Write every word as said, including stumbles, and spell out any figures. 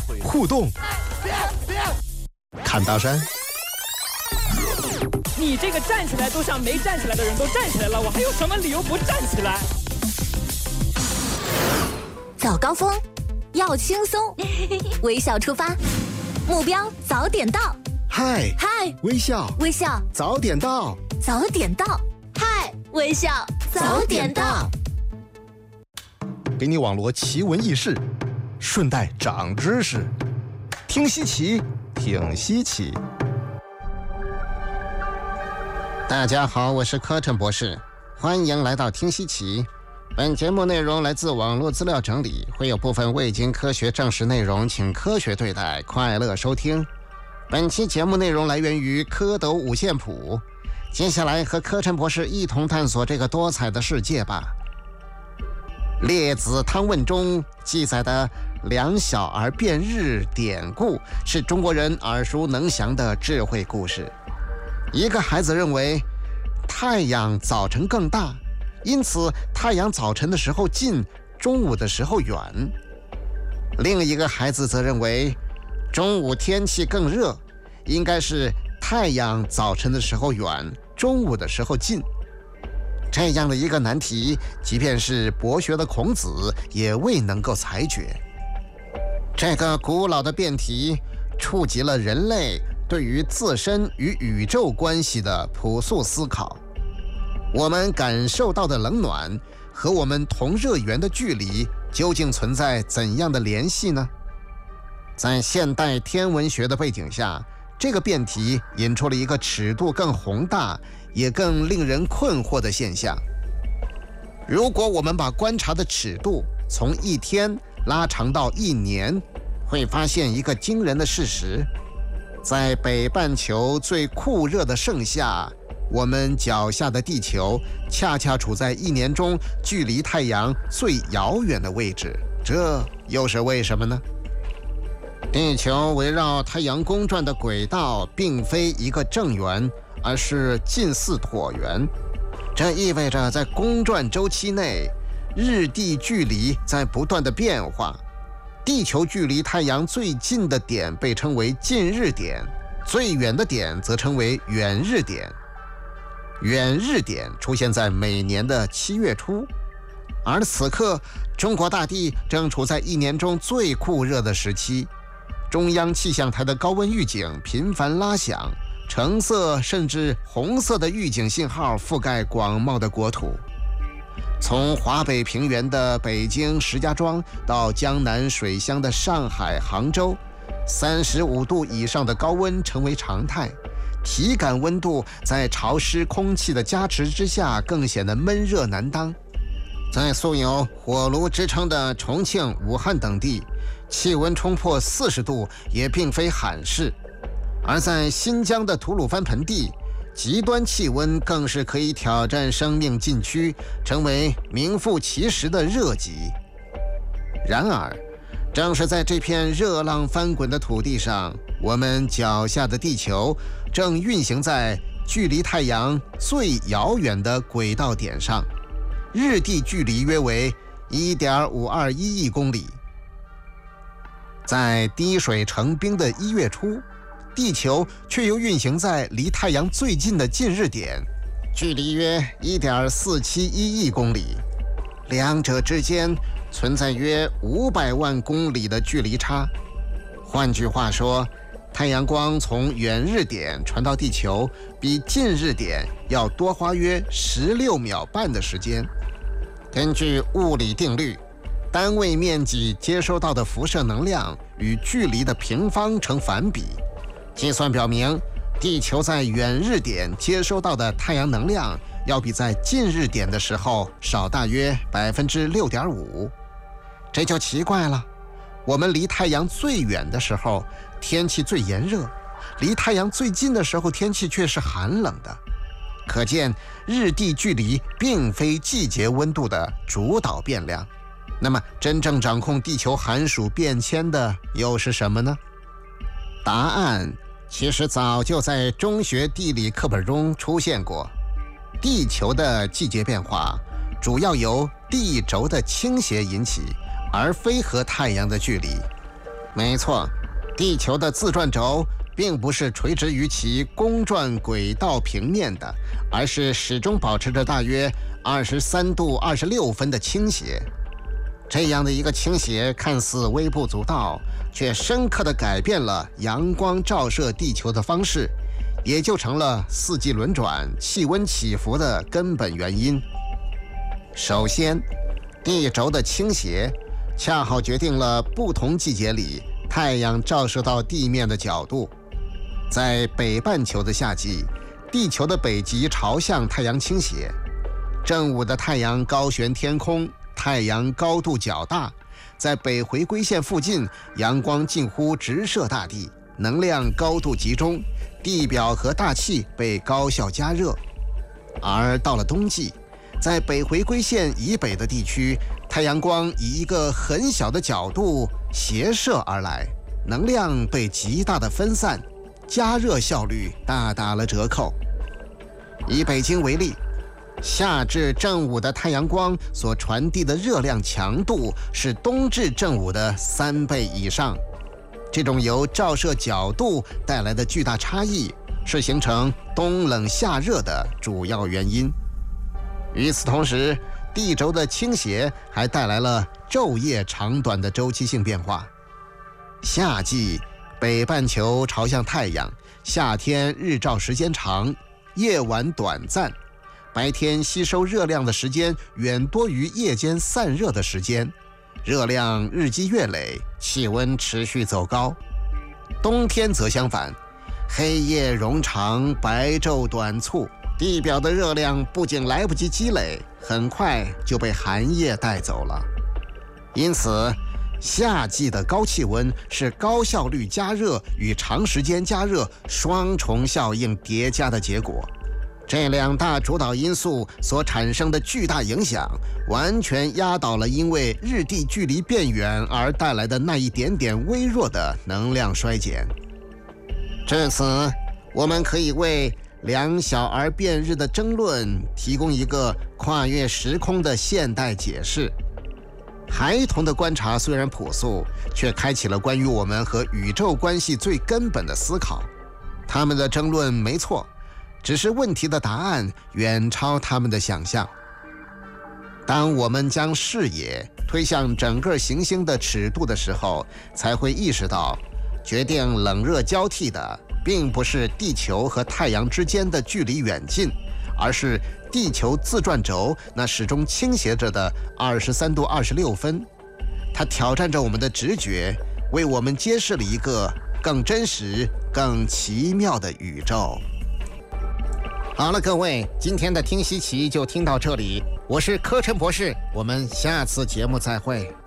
互动，看大山。 你这个站起来都像没站起来的人都站起来了，我还有什么理由不站起来？ 早高峰，要轻松，微笑出发，目标早点到。 嗨嗨， 微笑， 微笑， 早点到， 早点到。嗨，微笑，早点到。 给你网罗奇闻异事，顺带长知识，听稀奇，挺稀奇。 大家好，我是柯震博士，欢迎来到听稀奇。本节目内容来自网络资料整理，会有部分未经科学证实内容，请科学对待，快乐收听。本期节目内容来源于蝌蚪五线谱。接下来和柯震博士一同探索这个多彩的世界吧。列子汤问中记载的两小儿辩日典故，是中国人耳熟能详的智慧故事。一个孩子认为太阳早晨更大，因此太阳早晨的时候近，中午的时候远。另一个孩子则认为中午天气更热，应该是太阳早晨的时候远，中午的时候近。这样的一个难题，即便是博学的孔子也未能够裁决。这个古老的辩题触及了人类对于自身与宇宙关系的朴素思考。我们感受到的冷暖和我们同热源的距离究竟存在怎样的联系呢？在现代天文学的背景下，这个辩题引出了一个尺度更宏大也更令人困惑的现象。如果我们把观察的尺度从一天拉长到一年，会发现一个惊人的事实：在北半球最酷热的盛夏，我们脚下的地球恰恰处在一年中距离太阳最遥远的位置，这又是为什么呢？地球围绕太阳公转的轨道并非一个正圆，而是近似椭圆。这意味着在公转周期内，日地距离在不断的变化。地球距离太阳最近的点被称为近日点，最远的点则称为远日点。远日点出现在每年的七月初，而此刻中国大地正处在一年中最酷热的时期。中央气象台的高温预警频繁拉响，橙色甚至红色的预警信号覆盖广袤的国土。从华北平原的北京、石家庄到江南水乡的上海、杭州，三十五度以上的高温成为常态，体感温度在潮湿空气的加持之下更显得闷热难当。在素有火炉之称的重庆、武汉等地，气温冲破四十度也并非罕事。而在新疆的吐鲁番盆地，极端气温更是可以挑战生命禁区，成为名副其实的热极。然而，正是在这片热浪翻滚的土地上，我们脚下的地球正运行在距离太阳最遥远的轨道点上，日地距离约为 一点五二一亿公里。在滴水成冰的一月初，地球却又运行在离太阳最近的近日点，距离约 一点四七一亿公里，两者之间存在约五百万公里的距离差。换句话说，太阳光从远日点传到地球，比近日点要多花约十六秒半的时间。根据物理定律，单位面积接收到的辐射能量与距离的平方成反比。计算表明，地球在远日点接收到的太阳能量要比在近日点的时候少大约 百分之六点五。 这就奇怪了，我们离太阳最远的时候天气最炎热，离太阳最近的时候天气却是寒冷的。可见日地距离并非季节温度的主导变量。那么真正掌控地球寒暑变迁的又是什么呢？答案其实早就在中学地理课本中出现过。地球的季节变化主要由地轴的倾斜引起，而非和太阳的距离。 没错，地球的自转轴并不是垂直于其公转轨道平面的，而是始终保持着大约二十三度二十六分的倾斜。这样的一个倾斜看似微不足道，却深刻地改变了阳光照射地球的方式，也就成了四季轮转、气温起伏的根本原因。首先，地轴的倾斜恰好决定了不同季节里太阳照射到地面的角度。在北半球的夏季，地球的北极朝向太阳倾斜，正午的太阳高悬天空，太阳高度较大，在北回归线附近，阳光近乎直射大地，能量高度集中，地表和大气被高效加热。而到了冬季，在北回归线以北的地区，太阳光以一个很小的角度斜射而来，能量被极大的分散，加热效率大打了折扣。以北京为例，夏至正午的太阳光所传递的热量强度是冬至正午的三倍以上。这种由照射角度带来的巨大差异，是形成冬冷夏热的主要原因。与此同时，地轴的倾斜还带来了昼夜长短的周期性变化。夏季，北半球朝向太阳，夏天日照时间长，夜晚短暂，白天吸收热量的时间远多于夜间散热的时间，热量日积月累，气温持续走高。冬天则相反，黑夜冗长，白昼短促，地表的热量不仅来不及积累，很快就被寒夜带走了。因此，夏季的高气温是高效率加热与长时间加热双重效应叠加的结果。这两大主导因素所产生的巨大影响，完全压倒了因为日地距离变远而带来的那一点点微弱的能量衰减。至此，我们可以为两小而变日的争论提供一个跨越时空的现代解释。孩童的观察虽然朴素，却开启了关于我们和宇宙关系最根本的思考。他们的争论没错，只是问题的答案远超他们的想象。当我们将视野推向整个行星的尺度的时候，才会意识到，决定冷热交替的并不是地球和太阳之间的距离远近，而是地球自转轴那始终倾斜着的二十三度二十六分。它挑战着我们的直觉，为我们揭示了一个更真实、更奇妙的宇宙。好了，各位，今天的听稀奇就听到这里，我是柯琛博士，我们下次节目再会。